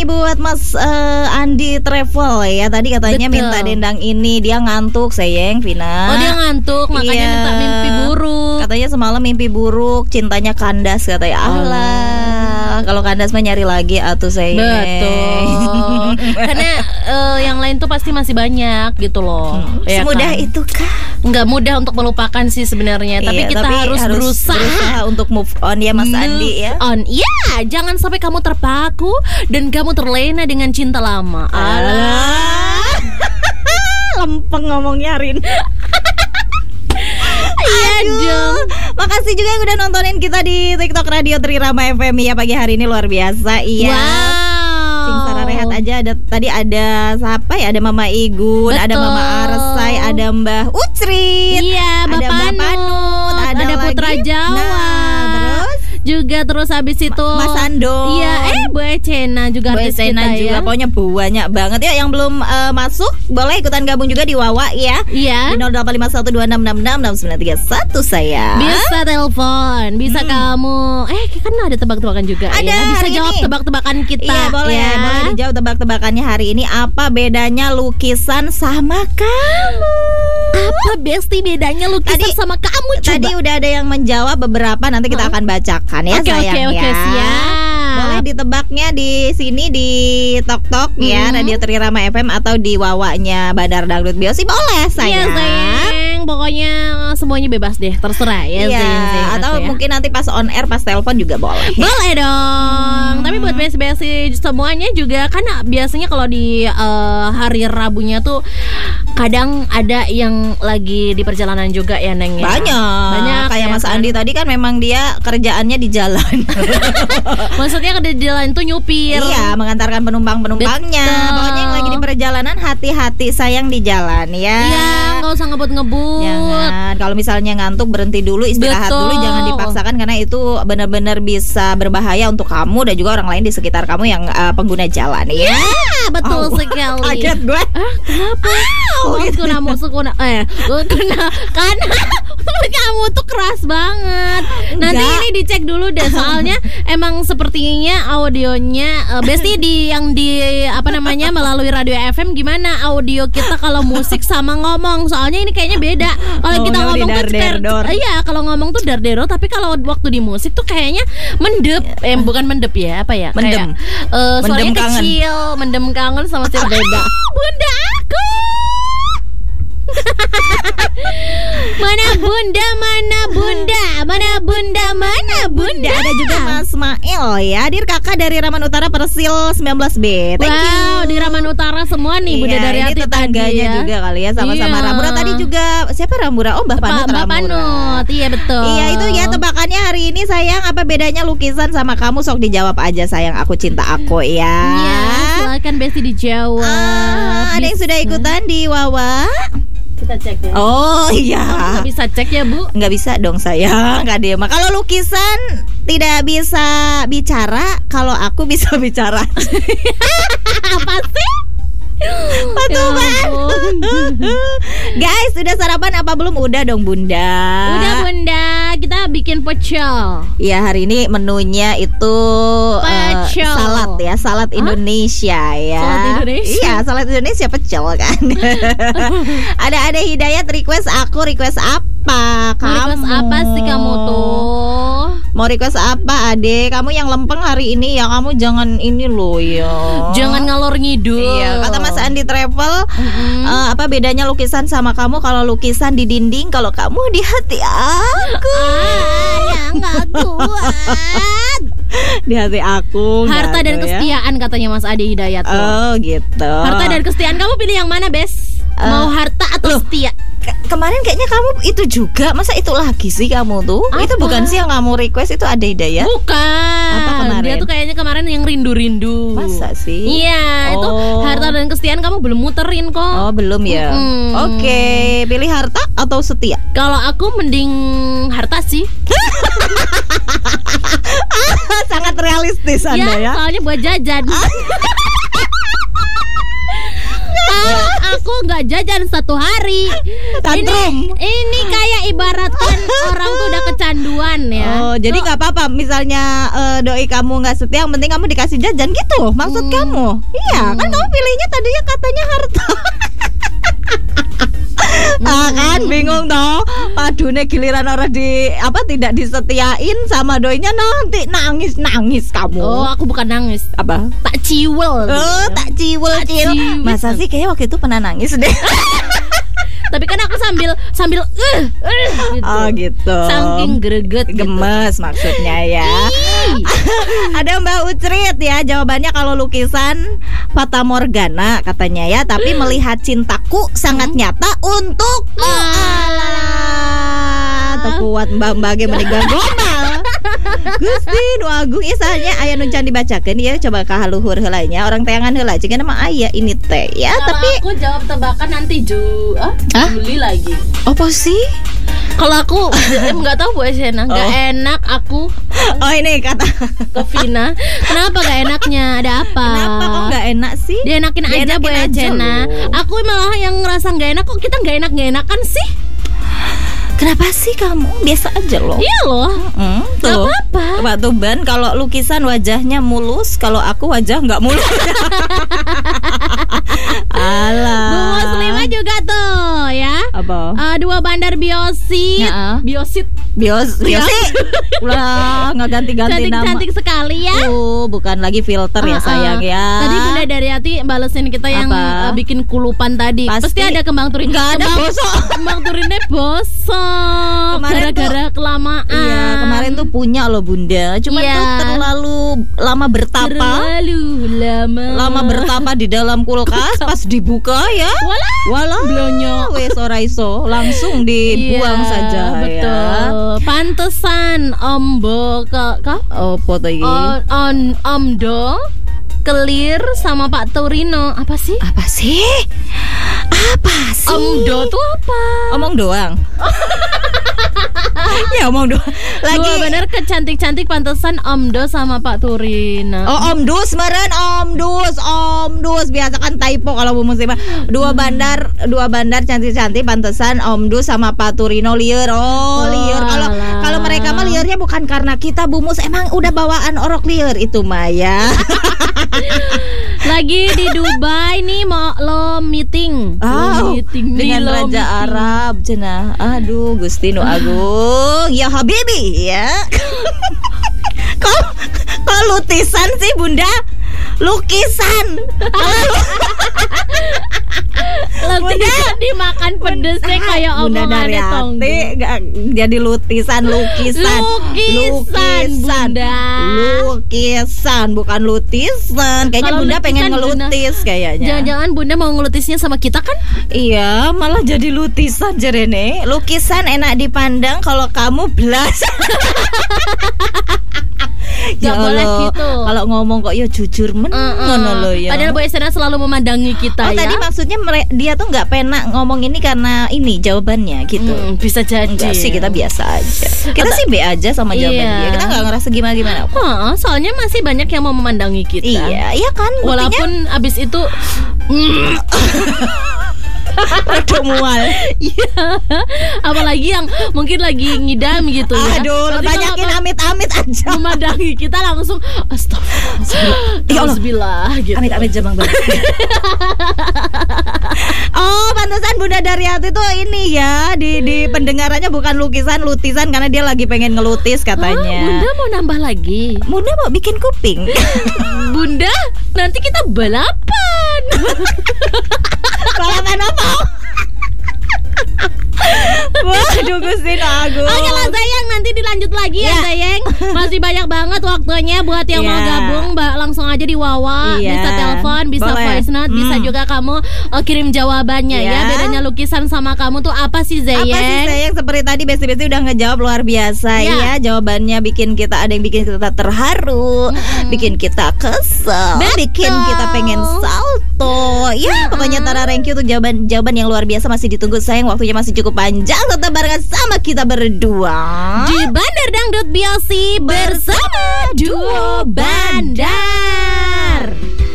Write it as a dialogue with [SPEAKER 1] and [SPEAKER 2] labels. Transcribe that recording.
[SPEAKER 1] buat Mas Andi Travel ya. Tadi katanya minta dendang ini. Dia ngantuk sayang Vina.
[SPEAKER 2] Oh dia ngantuk makanya minta mimpi buruk.
[SPEAKER 1] Katanya semalam mimpi buruk, cintanya kandas katanya. Allah, kalau kandas mah nyari lagi atuh sayang.
[SPEAKER 2] Betul. Karena yang lain tuh pasti masih banyak gitu loh. Ya
[SPEAKER 1] semudah
[SPEAKER 2] kan?
[SPEAKER 1] itu kah?
[SPEAKER 2] Nggak mudah untuk melupakan sih sebenarnya. Tapi kita harus berusaha
[SPEAKER 1] untuk move on ya Mas Andi ya.
[SPEAKER 2] Iya, jangan sampai kamu terpaku dan kamu terlena dengan cinta lama.
[SPEAKER 1] Alah. Lempeng ngomongnya Rin.
[SPEAKER 2] Iya dong.
[SPEAKER 1] Makasih juga yang udah nontonin kita di TikTok Radio Trirama FM ya pagi hari ini luar biasa. Iya.
[SPEAKER 2] Wow.
[SPEAKER 1] Sing Sarah rehat aja tadi ada siapa ya? Ada Mama Igun, ada Mama Arsai, ada Mbah Ucrit.
[SPEAKER 2] Iya,
[SPEAKER 1] ada Mbah Panut, ada
[SPEAKER 2] Putra Jawa. Terus habis itu
[SPEAKER 1] Mas Ando.
[SPEAKER 2] Iya, Bu Ecena juga artis kita
[SPEAKER 1] juga.
[SPEAKER 2] Ya.
[SPEAKER 1] Pokoknya banyak banget ya yang belum masuk. Boleh ikutan gabung juga di Wawa ya.
[SPEAKER 2] Iya.
[SPEAKER 1] Di 085126666931 saya.
[SPEAKER 2] Bisa telepon, bisa kamu. Kan ada tebak-tebakan juga
[SPEAKER 1] ada,
[SPEAKER 2] ya. Bisa jawab
[SPEAKER 1] ini
[SPEAKER 2] tebak-tebakan kita.
[SPEAKER 1] Iya, boleh.
[SPEAKER 2] Ya.
[SPEAKER 1] Boleh dijawab tebak-tebakannya hari ini. Apa bedanya lukisan sama kamu?
[SPEAKER 2] Apa Besti bedanya lukisan sama kamu? Coba.
[SPEAKER 1] Tadi udah ada yang menjawab beberapa. Nanti kita akan bacakan ya sayang ya.
[SPEAKER 2] Siap.
[SPEAKER 1] Boleh ditebaknya di sini di Tok ya Radio Trirama FM atau di Wawanya Bandar Dangdut Biosi boleh sayang.
[SPEAKER 2] Iya sayang. Pokoknya semuanya bebas deh, terserah ya.
[SPEAKER 1] Iya. Atau mungkin nanti pas on air pas telepon juga boleh.
[SPEAKER 2] Boleh dong. Tapi buat besi-besi semuanya juga kan biasanya kalau di hari Rabunya tuh kadang ada yang lagi di perjalanan juga ya Neng ya.
[SPEAKER 1] Banyak kayak
[SPEAKER 2] ya,
[SPEAKER 1] Mas Andi tadi kan memang dia kerjaannya di jalan.
[SPEAKER 2] Maksudnya di jalan tuh nyupir.
[SPEAKER 1] Iya, mengantarkan penumpang-penumpangnya. Pokoknya yang lagi di perjalanan hati-hati sayang di jalan ya.
[SPEAKER 2] Iya, nggak usah ngebut-ngebut.
[SPEAKER 1] Jangan. Kalau misalnya ngantuk berhenti dulu, istirahat dulu, jangan dipaksakan karena itu benar-benar bisa berbahaya untuk kamu dan juga orang lain di sekitar kamu yang pengguna jalan ya.
[SPEAKER 2] Betul sekali.
[SPEAKER 1] Kaget gue.
[SPEAKER 2] Kenapa? Karena kamu tuh keras banget. Nanti ini dicek dulu deh soalnya emang sepertinya audionya Besti yang di melalui radio FM gimana audio kita kalau musik sama ngomong. Soalnya ini kayaknya beda. Kalau kita ngomong tuh iya, kalau ngomong tuh dardero, tapi kalau waktu di musik tuh kayaknya mendep. Bukan mendep ya, apa ya?
[SPEAKER 1] Mendem.
[SPEAKER 2] Suaranya kecil, mendem kangen sama si beda. Bunda aku. Mana bunda.
[SPEAKER 1] Ada juga Mas Mail ya. Hadir kakak dari Raman Utara Persil 19B. Thank you.
[SPEAKER 2] Di Raman Utara semua nih Bunda dari hati
[SPEAKER 1] tetangganya ya. Juga kali ya sama-sama Ramura. Tadi juga siapa Ramura? Oh Mbah Panut Ramura.
[SPEAKER 2] Panut. Iya betul.
[SPEAKER 1] Iya itu ya tebakannya hari ini sayang. Apa bedanya lukisan sama kamu? Sok dijawab aja sayang. Aku cinta aku ya.
[SPEAKER 2] Iya silakan Besti dijawab.
[SPEAKER 1] Ada yang sudah ikutan di Wawa?
[SPEAKER 2] Kita cek ya.
[SPEAKER 1] Oh iya.
[SPEAKER 2] Nggak bisa cek ya Bu?
[SPEAKER 1] Nggak bisa dong sayang. Nggak dia mah. Kalau lukisan tidak bisa bicara, kalau aku bisa bicara.
[SPEAKER 2] Apa sih?
[SPEAKER 1] Betul banget. Guys, udah sarapan apa belum? Udah dong Bunda.
[SPEAKER 2] Udah Bunda, kita bikin pecel.
[SPEAKER 1] Iya hari ini menunya itu salad ya, salad Indonesia ya.
[SPEAKER 2] Salad Indonesia.
[SPEAKER 1] Iya, salad Indonesia pecel kan. Ada Hidayat request aku, request apa?
[SPEAKER 2] Request apa sih kamu tuh?
[SPEAKER 1] Mau request apa Ade? Kamu yang lempeng hari ini ya, kamu jangan ini loh ya.
[SPEAKER 2] Jangan ngalor ngidul.
[SPEAKER 1] Iya, kata Mas Andi Travel, apa bedanya lukisan sama kamu? Kalau lukisan di dinding, kalau kamu di hati aku.
[SPEAKER 2] Ya nggak kuat.
[SPEAKER 1] Di hati aku.
[SPEAKER 2] Harta dan kesetiaan ya? Katanya Mas Adi Hidayat.
[SPEAKER 1] Oh gitu.
[SPEAKER 2] Harta dan kesetiaan, kamu pilih yang mana Bes? Mau harta atau setia?
[SPEAKER 1] Kemarin kayaknya kamu itu juga. Masa itu lagi sih kamu tuh? Apa? Itu bukan sih yang kamu request, itu ada Hidayat?
[SPEAKER 2] Bukan.
[SPEAKER 1] Apa kemarin?
[SPEAKER 2] Dia tuh kayaknya kemarin yang rindu-rindu.
[SPEAKER 1] Masa sih?
[SPEAKER 2] Iya, itu harta dan kesetiaan kamu belum muterin kok.
[SPEAKER 1] Oh belum ya. Oke, pilih harta atau setia?
[SPEAKER 2] Kalau aku mending harta sih.
[SPEAKER 1] Sangat realistis Anda ya.
[SPEAKER 2] Soalnya buat jajan. aku nggak jajan 1 hari.
[SPEAKER 1] Tantrum.
[SPEAKER 2] Ini kayak ibaratkan orang tuh udah kecanduan ya.
[SPEAKER 1] Oh, jadi nggak apa-apa. Misalnya doi kamu nggak setia, yang penting kamu dikasih jajan gitu. Maksud kamu? Iya, kan kamu pilihnya tadinya katanya harta. Kan bingung toh. Padune giliran orang tidak disetiain sama doinya, nanti nangis kamu.
[SPEAKER 2] Oh, aku bukan nangis.
[SPEAKER 1] Apa?
[SPEAKER 2] Tak ciwel.
[SPEAKER 1] Oh, tak ciwel. Masa sih kayaknya waktu itu pernah nangis deh.
[SPEAKER 2] Tapi kan aku sambil gitu.
[SPEAKER 1] Oh gitu.
[SPEAKER 2] Saking greget
[SPEAKER 1] gemes gitu. Maksudnya ya. Ada Mbak Ucrit ya, jawabannya kalau lukisan Fata Morgana katanya ya, tapi melihat cintaku sangat nyata untukmu. Tekuat mbak-mbak ge meninggal gombal. Gusti nu agung isahnya aya nu can dibacakeun ya, coba ka haluhur heula nya orang tayangan heula cenah mah aya ini teh ya.
[SPEAKER 2] Kalau
[SPEAKER 1] tapi
[SPEAKER 2] aku jawab tebakan nanti Juli lagi.
[SPEAKER 1] Apa sih?
[SPEAKER 2] Kalau aku nggak tahu Bu Esena, nggak enak aku.
[SPEAKER 1] Oh ini kata
[SPEAKER 2] ke Vina. Kenapa nggak enaknya? Ada apa?
[SPEAKER 1] Kenapa kok nggak enak sih?
[SPEAKER 2] Dienakin aja Bu Esena. Aku malah yang ngerasa nggak enak, kok kita nggak enakan sih?
[SPEAKER 1] Kenapa sih kamu? Biasa aja loh.
[SPEAKER 2] Iya loh.
[SPEAKER 1] Tuh. Gak apa-apa. Pak Tuban kalau lukisan wajahnya mulus, kalau aku wajah nggak mulus. Alah.
[SPEAKER 2] Bu Muslimah juga tuh ya.
[SPEAKER 1] Apa?
[SPEAKER 2] 2 bandar biosit. Biosit.
[SPEAKER 1] Ulah nggak ganti-ganti nama.
[SPEAKER 2] Cantik sekali ya.
[SPEAKER 1] Bukan lagi filter ya sayang ya.
[SPEAKER 2] Tadi Bunda Daryati balesin kita yang bikin kulupan tadi. Pasti ada kembang turin.
[SPEAKER 1] Nggak ada bosok.
[SPEAKER 2] Kembang turinnya bosok. Gara-gara kelamaan.
[SPEAKER 1] Iya, kemarin tuh punya loh Bunda. Cuma tuh terlalu lama bertapa. Lama bertapa di dalam kulkas. Pas dibuka ya, walah blonyo. Wes ora iso, langsung dibuang saja.
[SPEAKER 2] Betul. Pantesan Ombo
[SPEAKER 1] Opo to iki?
[SPEAKER 2] Omdo clear sama Pak Turino. Apa sih? Omdo tuh apa?
[SPEAKER 1] Omong doang. Ya omong doang. Lagi
[SPEAKER 2] 2 bener kecantik-cantik pantesan Omdo sama Pak Turino.
[SPEAKER 1] Oh Omdus meren Omdus biasa kan typo kalau Bu Muslimah. 2 bandar cantik-cantik pantesan Omdus sama Pak Turino lieur. Lieur. Kalau mereka mah liurnya bukan karena kita Bu Mus, emang udah bawaan orok liur itu Maya.
[SPEAKER 2] Lagi di Dubai nih mau lo meeting.
[SPEAKER 1] Dengan Raja Arab cenah. Aduh Gusti nu agung. Ya Habibi ya. Kok lukisan sih Bunda? Lukisan.
[SPEAKER 2] Lukisan dimakan pedesnya kayak omongannya Tonggi.
[SPEAKER 1] Jadi lukisan. Lukisan
[SPEAKER 2] Bunda.
[SPEAKER 1] Lukisan bukan lutisan. Kayaknya
[SPEAKER 2] Kalo
[SPEAKER 1] Bunda pengen ngelutis kayaknya.
[SPEAKER 2] Jangan-jangan Bunda mau ngelutisnya sama kita kan?
[SPEAKER 1] Iya, malah jadi lutisan jerene. Lukisan enak dipandang kalau kamu belas.
[SPEAKER 2] Gak boleh gitu.
[SPEAKER 1] Kalau ngomong kok ya jujur ngono lho ya.
[SPEAKER 2] Padahal Bu Esena selalu memandangi kita ya.
[SPEAKER 1] Tadi maksudnya dia tuh nggak pernah ngomong ini karena ini jawabannya gitu.
[SPEAKER 2] Bisa jadi.
[SPEAKER 1] Enggak sih, kita biasa aja. Kita sih be aja sama jawaban dia. Kita nggak ngerasa gimana.
[SPEAKER 2] Soalnya masih banyak yang mau memandangi kita.
[SPEAKER 1] Iya kan.
[SPEAKER 2] Walaupun abis itu
[SPEAKER 1] Rada mual.
[SPEAKER 2] Iya. Apalagi yang mungkin lagi ngidam gitu ya.
[SPEAKER 1] Aduh, banyakin amit-amit aja.
[SPEAKER 2] Memandangi kita langsung astagfirullah gitu.
[SPEAKER 1] Amit-amit jamang banget. Oh, pantesan Bunda Daryati tuh ini ya di pendengarannya bukan lutisan karena dia lagi pengen ngelutis katanya.
[SPEAKER 2] Bunda mau nambah lagi.
[SPEAKER 1] Bunda mau bikin kuping.
[SPEAKER 2] Bunda, nanti kita balapan.
[SPEAKER 1] Balapan apa? Waduh Gusti aku.
[SPEAKER 2] Oke lah sayang, nanti dilanjut lagi ya sayang. Masih banyak banget waktunya buat yang mau gabung, langsung aja di Wawa. Bisa telepon, bisa voice note, bisa juga kamu kirim jawabannya ya. Bedanya lukisan sama kamu tuh apa sih Zayeng?
[SPEAKER 1] Apa sih Zayeng? Seperti tadi Besti udah ngejawab luar biasa ya. Jawabannya bikin kita, ada yang bikin kita terharu, bikin kita kesel, bikin kita pengen salto. Ya pokoknya Tara thank you untuk jawaban yang luar biasa. Masih ditunggu sayang, waktunya masih cukup panjang. Tetap barengan sama kita berdua
[SPEAKER 2] di Bandar Dangdut Biosi bersama Duo Bandar.